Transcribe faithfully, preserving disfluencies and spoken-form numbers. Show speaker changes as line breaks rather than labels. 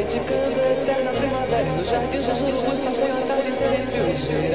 criticando a eterna primavera. No jardim, os urubus passam a tarde inteira entre os